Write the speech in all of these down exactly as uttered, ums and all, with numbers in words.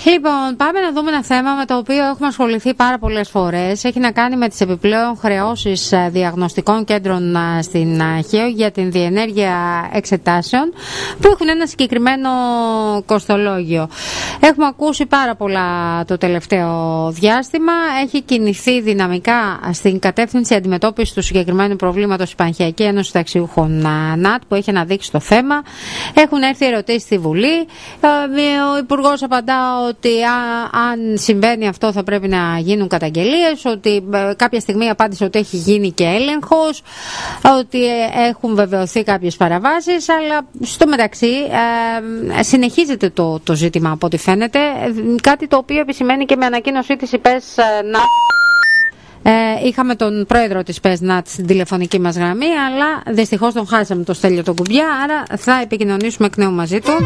Λοιπόν, πάμε να δούμε ένα θέμα με το οποίο έχουμε ασχοληθεί πάρα πολλές φορές. Έχει να κάνει με τις επιπλέον χρεώσεις διαγνωστικών κέντρων στην ΧΕΟ για την διενέργεια εξετάσεων που έχουν ένα συγκεκριμένο κοστολόγιο. Έχουμε ακούσει πάρα πολλά το τελευταίο διάστημα. Έχει κινηθεί δυναμικά στην κατεύθυνση αντιμετώπισης του συγκεκριμένου προβλήματος η Πανχιακή Ένωση Ταξιούχων ΝΑΤ που έχει αναδείξει το θέμα. Έχουν έρθει ερωτήσεις στη Βουλή. Ο Υπουργός απαντά ότι αν συμβαίνει αυτό θα πρέπει να γίνουν καταγγελίες, ότι κάποια στιγμή απάντησε ότι έχει γίνει και έλεγχος, ότι έχουν βεβαιωθεί κάποιες παραβάσεις, αλλά στο μεταξύ ε, συνεχίζεται το, το ζήτημα από ό,τι φαίνεται, κάτι το οποίο επισημαίνει και με ανακοίνωσή της η ΠΕΣ να... Ε, είχαμε τον πρόεδρο της ΠΕΣΝΑΤ στην τηλεφωνική μας γραμμή, αλλά δυστυχώς τον χάσαμε, το Στέλιο τον Κουμπιά, άρα θα επικοινωνήσουμε εκ νέου μαζί του.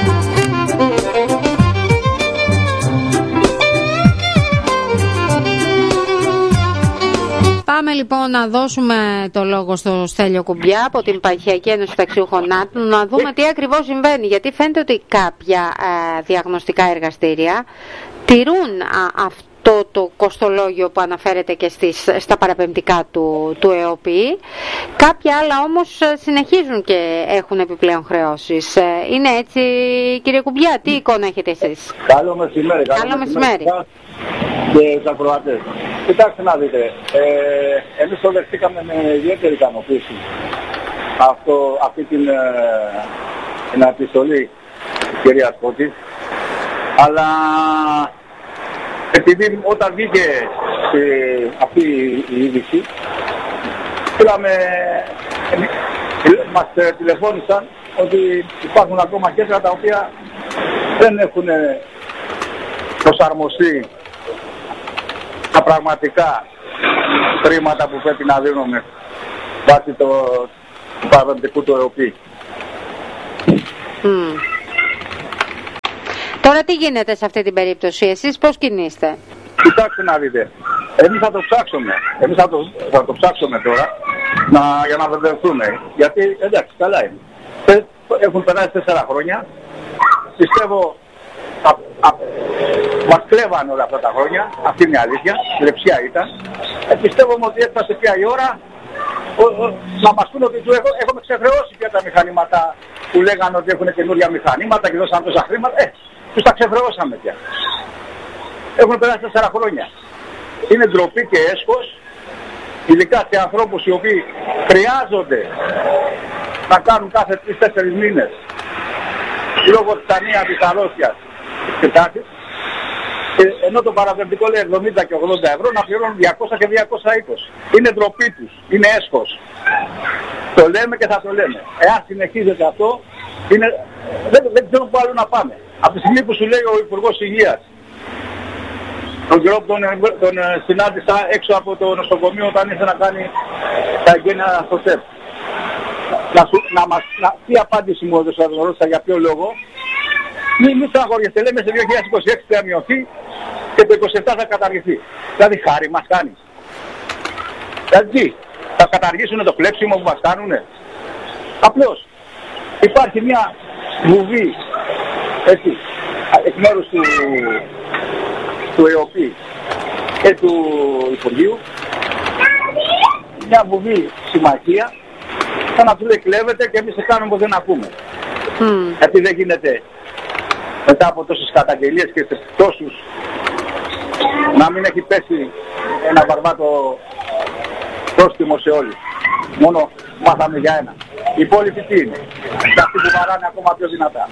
Πάμε λοιπόν να δώσουμε το λόγο στο Στέλιο Κουμπιά από την Πανχιακή Ένωση Ταξιούχων ΝΑΤ, να δούμε τι ακριβώς συμβαίνει, γιατί φαίνεται ότι κάποια ε, διαγνωστικά εργαστήρια τηρούν α, αυτό το κοστολόγιο που αναφέρεται και στις, στα παραπεμπτικά του, του ΕΟΠΗ. Κάποια άλλα όμως συνεχίζουν και έχουν επιπλέον χρεώσεις. Είναι έτσι, κύριε Κουμπιά, τι εικόνα έχετε εσείς? Καλό μεσημέρι. Καλό, καλό μεσημέρι. Και τους ακροατές. Κοιτάξτε να δείτε, ε, εμείς το δεχτήκαμε με ιδιαίτερη ικανοποίηση αυτό, αυτή την, ε, την επιστολή της κυρίας Κώτη, αλλά επειδή όταν βγήκε ε, αυτή η είδηση, πήραμε, ε, μας ε, τηλεφώνησαν ότι υπάρχουν ακόμα κέντρα τα οποία δεν έχουν προσαρμοστεί τα πραγματικά χρήματα που πρέπει να δίνουμε βάσει το, του παραπεμπτικού του ΕΟΠΗ. Mm. Τώρα τι γίνεται σε αυτή την περίπτωση, εσείς πώς κινείστε? Κοιτάξτε να δείτε, εμείς θα το ψάξουμε, εμείς θα το, θα το ψάξουμε τώρα να, για να βεβαιωθούμε, γιατί εντάξει καλά είναι. Έχουν περάσει τέσσερα χρόνια, πιστεύω α, α, μας κλέβανε όλα αυτά τα χρόνια, αυτή είναι η αλήθεια, η λεψία ήταν. Ε, πιστεύω ότι έφτασε πια η ώρα ο, ο, να μας πούνε ότι του έχω, έχουμε ξεχρεώσει πια τα μηχανήματα που λέγανε ότι έχουν καινούργια μηχανήματα και δώσαν τόσα χρήματα. Ε, τους τα ξεχρεώσαμε πια. Έχουν περάσει τέσσερα χρόνια. Είναι ντροπή και έσχος, ειδικά σε ανθρώπους οι οποίοι χρειάζονται να κάνουν κάθε τρεις τέσσερις μήνες λόγω της ανία της αρρώστιας και τάξης, ενώ το παραπεμπτικό λέει εβδομήντα και ογδόντα ευρώ να πληρώνουν διακόσια και διακόσια είκοσι. Είναι ντροπή τους, είναι έσχος. Το λέμε και θα το λέμε. Εάν συνεχίζεται αυτό, είναι... δεν, δεν ξέρω πού άλλο να πάμε. Από τη στιγμή που σου λέει ο Υπουργός Υγείας, τον καιρό που τον, τον συνάντησα έξω από το νοσοκομείο όταν ήρθε να κάνει τα εγγένεια στο ΣΕΠ. Να, σου, να μας, να, τι απάντηση μου έδωσε, να ρώτησα για ποιο λόγο. Μην μη στεναχωριέστε, λέμε σε δύο χιλιάδες είκοσι έξι θα μειωθεί και το είκοσι επτά θα καταργηθεί. Δηλαδή χάρη μας κάνεις. Δηλαδή τι, θα καταργήσουν το κλέψιμο που μας κάνουνε? Απλώς υπάρχει μια βουβή, έτσι, εκ μέρους του, του ΕΟΠΗ και του Υπουργείου, μια βουβή συμμαχία, σαν να του λέει κλέβετε και εμείς κάνουμε πως δεν ακούμε. Mm. Γιατί δεν γίνεται μετά από τόσες καταγγελίες και σε τόσους να μην έχει πέσει ένα βαρβάτο πρόστιμο σε όλους. Μόνο μάθαμε για ένα. Οι υπόλοιποι τι είναι? Και αυτοί που βαράνε ακόμα πιο δυνατά.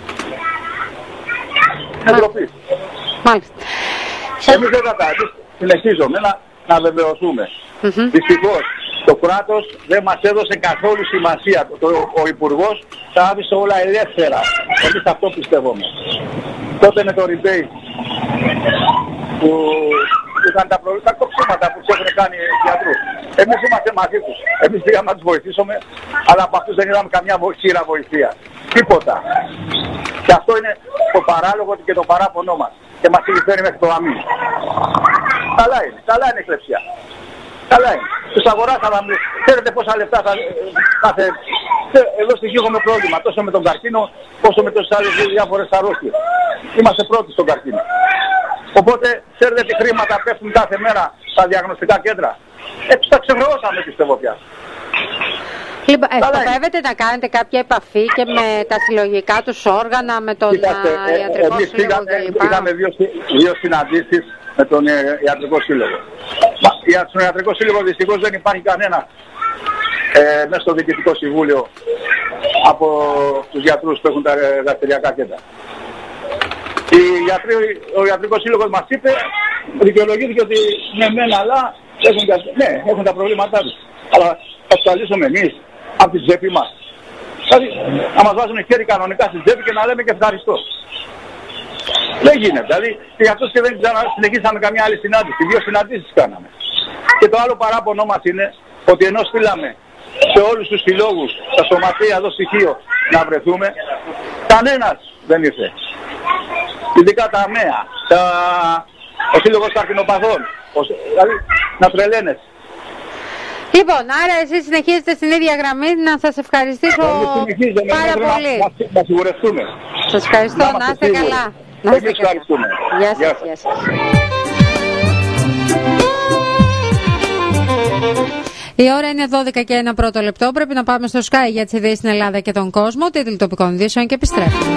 Είναι ντροπή. Μάλιστα. Εμείς δεν θα τα συνεχίζουμε να, να βεβαιωθούμε. Mm-hmm. Δυστυχώς το κράτος δεν μας έδωσε καθόλου σημασία. Το, ο Υπουργός τα άφησε όλα ελεύθερα. Εμείς αυτό πιστεύουμε. Τότε με το rebate που είχαν τα, προ... τα κοψίματα που τους έχουν κάνει οι γιατρούς. Εμείς είμαστε μαζί τους. Εμείς πήγαμε να τους βοηθήσουμε, αλλά από αυτούς δεν είδαμε καμιά χείρα βοηθεία. Τίποτα. Και αυτό είναι το παράλογο και το παράπονό μας. Και μας έχει φέρει μέχρι το αμήν. Καλά είναι. Καλά είναι η κλεψιά. Καλά είναι. Τους αγοράσαμε, ξέρετε πόσα λεφτά θα κάθε... Εδώ στη γη έχουμε πρόβλημα, τόσο με τον καρκίνο, όσο με τις άλλες διάφορες αρρώστιες. Είμαστε πρώτοι στον καρκίνο. Οπότε, ξέρετε τι χρήματα πέφτουν κάθε μέρα στα διαγνωστικά κέντρα. Έτσι τα ξεχρεώσαμε, πιστεύω πια. Λοιπόν, σκοπεύετε να κάνετε κάποια επαφή και με τα συλλογικά τους όργανα, με τον Κοιτάστε, ε, ιατρικό εμείς σύλλογο κλπ. Είχαμε δύο, δύο συναντήσεις με τον ε, ιατρικό σύλλογο. Για τον ιατρικό σύλλογο δυστυχώς δεν υπάρχει κανένα ε, μέσα στο διοικητικό συμβούλιο από τους γιατρούς που έχουν τα δραστηριακά κέντρα. Γιατροί, ο ιατρικός σύλλογος μας είπε, δικαιολογήθηκε ότι ναι μεν αλλά έχουν, ναι, έχουν τα προβλήματά τους. Αλλά θα τους καλύψουμε εμείς από την τσέπη μας. Δηλαδή να μας βάζουν χέρι κανονικά στην τσέπη και να λέμε και ευχαριστώ. Δεν γίνεται. Δηλαδή και γι' αυτό και δεν συνεχίσαμε καμία άλλη συνάντηση. Δύο συναντήσεις κάναμε. Και το άλλο παράπονο μας είναι ότι ενώ στείλαμε σε όλους τους συλλόγους, τα σωματεία εδώ στοιχείο να βρεθούμε, κανένας δεν ήρθε. Ειδικά τα ΑΜΕΑ, τα... ο Σύλλογος Καρκινοπαθών, ο... δηλαδή να τρελαίνεσαι. Λοιπόν, άρα εσείς συνεχίζετε στην ίδια γραμμή, να σας ευχαριστήσω πάρα πολύ. Να, να σιγουρευτούμε. Σας ευχαριστώ, να, να είστε καλά. Να είστε καλά. Γεια σας, γεια σας. Η ώρα είναι δώδεκα και ένα πρώτο λεπτό. Πρέπει να πάμε στο Sky για τις ειδήσεις στην Ελλάδα και τον κόσμο. Τίτλοι τοπικών ειδήσεων και επιστρέφουμε.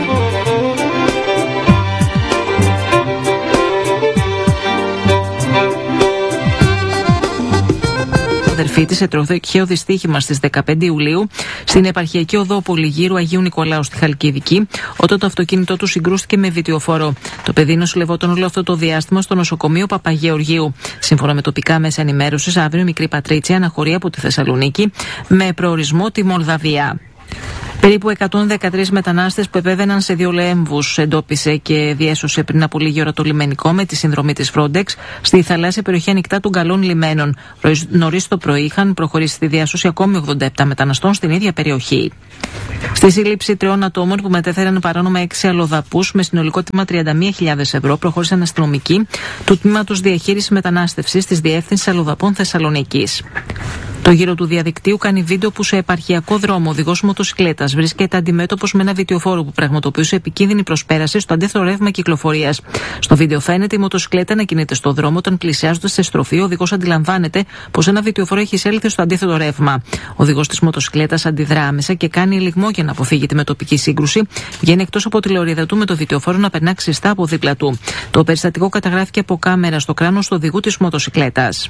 Αδερφή της σε τροχαίο δυστύχημα στις δεκαπέντε Ιουλίου στην επαρχιακή οδό Πολυγύρου Αγίου Νικολάου στη Χαλκιδική, όταν το αυτοκίνητό του συγκρούστηκε με βιτιοφόρο. Το παιδί νοσηλευόταν όλο αυτό το διάστημα στο νοσοκομείο Παπαγεωργίου. Σύμφωνα με τοπικά μέσα ενημέρωσης, αύριο η μικρή Πατρίτσια αναχωρεί από τη Θεσσαλονίκη με προορισμό τη Μολδαβία. Περίπου εκατόν δεκατρείς μετανάστες που επέβαιναν σε δύο λέμβους εντόπισε και διέσωσε πριν από λίγη ώρα το λιμενικό με τη συνδρομή της Frontex στη θαλάσσια περιοχή ανοιχτά των Καλών Λιμένων. Νωρίς το πρωί είχαν προχωρήσει στη διάσωση ακόμη ογδόντα επτά μεταναστών στην ίδια περιοχή. Στη σύλληψη τριών ατόμων που μετέφεραν παράνομα έξι αλλοδαπούς με συνολικό τίμημα τριάντα μία χιλιάδες ευρώ προχώρησαν αστυνομικοί του Τμήματος Διαχείρισης Μετανάστευσης της Διεύθυνσης Αλλοδαπών Θεσσαλονίκης. Το γύρο του διαδικτύου κάνει βίντεο που σε επαρχιακό δρόμο ο οδηγός μοτοσυκλέτας βρίσκεται αντιμέτωπος με ένα βιτιοφόρο που πραγματοποιούσε επικίνδυνη προσπέραση στο αντίθετο ρεύμα κυκλοφορίας. Στο βίντεο φαίνεται η μοτοσυκλέτα να κινείται στο δρόμο όταν πλησιάζοντας σε στροφή ο οδηγός αντιλαμβάνεται πως ένα βιτιοφόρο έχει εισέλθει στο αντίθετο ρεύμα. Ο οδηγός της μοτοσυκλέτας αντιδρά άμεσα και κάνει ελιγμό για να αποφύγει τη μετοπική σύγκρουση. Βγαίνει εκτός από τη λωρίδα του με το βιτιοφόρο να περνά ξιστά από δίπλα του. Το περιστατικό καταγράφηκε από κάμερα στο κράνος του οδηγού της μοτοσυκλέτας.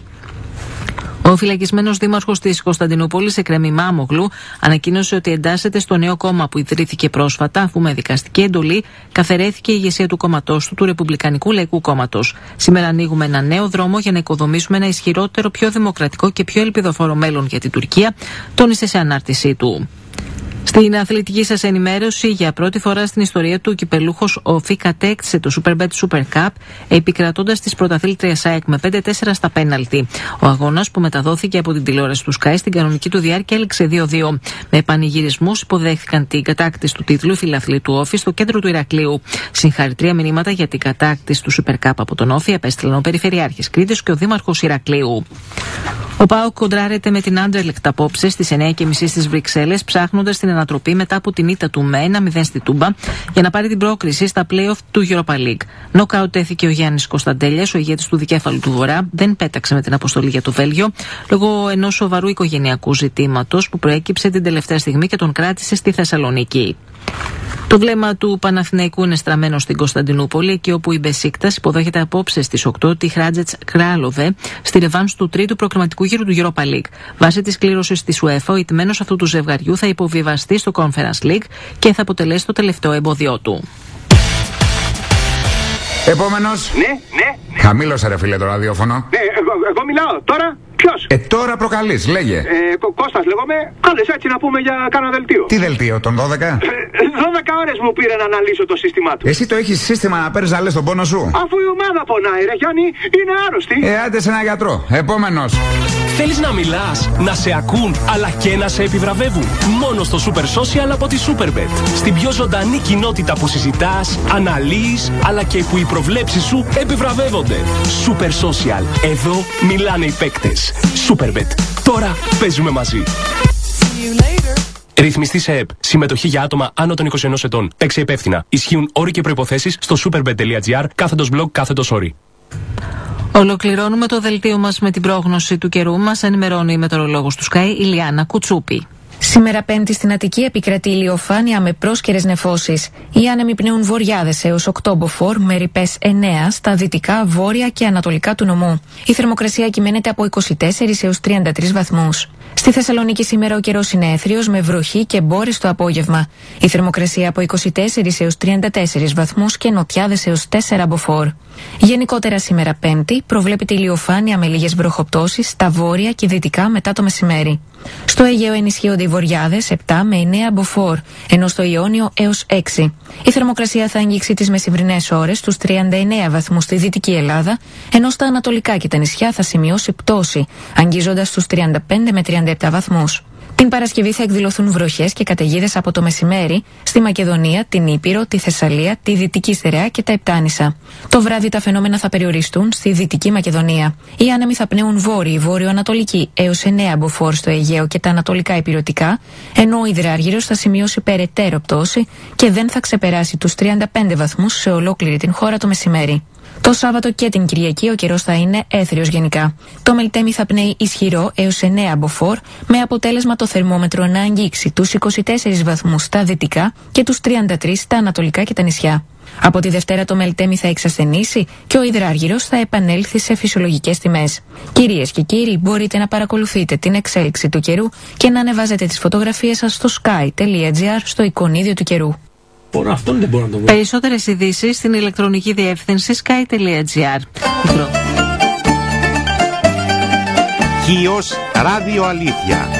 Ο φυλακισμένος δήμαρχος της Κωνσταντινούπολης, Εκρέμη Μάμογλου, ανακοίνωσε ότι εντάσσεται στο νέο κόμμα που ιδρύθηκε πρόσφατα, αφού με δικαστική εντολή καθαιρέθηκε η ηγεσία του κόμματός του, του Ρεπουμπλικανικού Λαϊκού Κόμματος. Σήμερα ανοίγουμε ένα νέο δρόμο για να οικοδομήσουμε ένα ισχυρότερο, πιο δημοκρατικό και πιο ελπιδοφόρο μέλλον για την Τουρκία, τόνισε σε ανάρτησή του. Στην αθλητική σας ενημέρωση, για πρώτη φορά στην ιστορία του, ο κυπελούχος ο Φι κατέκτησε το Superbet Super Cup, επικρατώντας τις πρωταθλήτριες ΑΕΚ με πέντε τέσσερα στα πέναλτι. Ο αγώνας, που μεταδόθηκε από την τηλεόραση του Sky στην κανονική του διάρκεια, έληξε δύο δύο. Με πανηγυρισμούς υποδέχθηκαν την κατάκτηση του τίτλου οι φιλαθλοί του Όφη στο κέντρο του Ηρακλείου. Συγχαρητήρια μηνύματα για την κατάκτηση του Super Cup από τον Όφη απέστειλαν ο Περιφερειάρχης Κρήτης και ο Δήμαρχος Ηρακλείου. Ο ΠΑΟΚ κοντράρεται με την Άντερλεκτ απόψε στις εννιά και μισή στις Βρυξέλλες, ψάχνοντας την ανατροπή μετά από την ήττα του με ένα μηδέν στη Τούμπα για να πάρει την πρόκριση στα play-off του Europa League. Νοκάουτ έθηκε ο Γιάννης Κωνσταντέλιας, ο ηγέτης του δικέφαλου του Βορρά, δεν πέταξε με την αποστολή για το Βέλγιο λόγω ενός σοβαρού οικογενειακού ζητήματος που προέκυψε την τελευταία στιγμή και τον κράτησε στη Θεσσαλονίκη. Το βλέμμα του Παναθηναϊκού είναι στραμμένο στην Κωνσταντινούπολη, εκεί όπου η Μπεσίκτας υποδέχεται απόψε στις οκτώ τη Χράτζετς Κράλοβε στη ρεβάνς του τρίτου προκριματικού γύρου του Europa League. Βάσει της κλήρωσης της UEFA, ο ηττημένος αυτού του ζευγαριού θα υποβιβαστεί στο Conference League και θα αποτελέσει το τελευταίο εμπόδιό του. Επόμενος. Ναι, ναι, ναι. Χαμήλωσε ρε φίλε το ραδιόφωνο. Ναι, εγώ, εγώ μιλάω τώρα. Ποιος? Ε, τώρα προκαλείς, λέγε. Ε, Κώστας λέγομαι. Κάλεσε έτσι να πούμε για κάνα δελτίο. Τι δελτίο, τον δώδεκα? Ε, δώδεκα ώρες μου πήρε να αναλύσω το σύστημά του. Εσύ το έχεις σύστημα να παίρνεις να λες τον πόνο σου? Αφού η ομάδα πονάει, ρε Γιάννη, είναι άρρωστη. Ε, άντε σε ένα γιατρό. Επόμενος. Θέλεις να μιλάς, να σε ακούν, αλλά και να σε επιβραβεύουν? Μόνο στο Super Social από τη Superbet. Στην πιο ζωντανή κοινότητα που συζητάς, αναλύεις, αλλά και που οι προβλέψεις σου επιβραβεύονται. Super Social. Εδώ μιλάνε οι παίκτες. επιτυχίες. Superbet. Τώρα παίζουμε μαζί. Ρυθμιστή σε ΕΠ. Συμμετοχή για άτομα άνω των είκοσι ενός ετών. Παίξε υπεύθυνα. Ισχύουν όροι και προϋποθέσεις στο superbet.gr κάθετος blog κάθετος όροι. Ολοκληρώνουμε το δελτίο μας με την πρόγνωση του καιρού. Μας ενημερώνει η μετεωρολόγος του Sky, Ηλιάνα Κουτσούπη. Σήμερα Πέμπτη στην Αττική επικρατεί ηλιοφάνεια με πρόσκαιρες νεφώσεις. Οι άνεμοι πνέουν βορειάδες έως οκτώ μποφόρ με ρηπές εννέα στα δυτικά, βόρεια και ανατολικά του νομού. Η θερμοκρασία κυμαίνεται από είκοσι τέσσερις έως τριάντα τρεις βαθμούς. Στη Θεσσαλονίκη σήμερα ο καιρός είναι έθριος με βροχή και μπόρες το απόγευμα. Η θερμοκρασία από είκοσι τέσσερις έως τριάντα τέσσερις βαθμούς και νοτιάδες έως τέσσερα μποφόρ. Γενικότερα σήμερα Πέμπτη προβλέπεται ηλιοφάνεια με λίγες βροχοπτώσεις στα βόρεια και δυτικά μετά το μεσημέρι. Στο Αιγαίο ενισχύονται οι βορειάδες επτά με εννέα μποφόρ, ενώ στο Ιόνιο έως έξι. Η θερμοκρασία θα αγγίξει τις μεσημβρινές ώρες στους τριάντα εννέα βαθμούς στη Δυτική Ελλάδα, ενώ στα ανατολικά και τα νησιά θα σημειώσει πτώση, αγγίζοντας στους τριάντα πέντε με τριάντα επτά βαθμούς. Την Παρασκευή θα εκδηλωθούν βροχές και καταιγίδες από το μεσημέρι στη Μακεδονία, την Ήπειρο, τη Θεσσαλία, τη Δυτική Στερεά και τα Επτάνησα. Το βράδυ τα φαινόμενα θα περιοριστούν στη Δυτική Μακεδονία. Οι άνεμοι θα πνέουν βόρειοι, βόρειο-ανατολικοί έως εννέα μποφόρ στο Αιγαίο και τα ανατολικά υπηρετικά, ενώ ο υδράργυρος θα σημειώσει περαιτέρω πτώση και δεν θα ξεπεράσει τους τριάντα πέντε βαθμούς σε ολόκληρη την χώρα το μεσημέρι. Το Σάββατο και την Κυριακή ο καιρός θα είναι έθριος γενικά. Το Μελτέμι θα πνέει ισχυρό έως εννέα μποφόρ, με αποτέλεσμα το θερμόμετρο να αγγίξει τους είκοσι τέσσερις βαθμούς στα δυτικά και τους τριάντα τρεις στα ανατολικά και τα νησιά. Από τη Δευτέρα το Μελτέμι θα εξασθενήσει και ο υδράργυρος θα επανέλθει σε φυσιολογικές τιμές. Κυρίες και κύριοι, μπορείτε να παρακολουθείτε την εξέλιξη του καιρού και να ανεβάζετε τις φωτογραφίες σας στο sky.gr στο εικονίδιο του καιρού. Αυτόν δεν μπορώ να το βρω. Περισσότερες ειδήσεις στην ηλεκτρονική διεύθυνση sky.gr. Χίος Ράδιο Αλήθεια.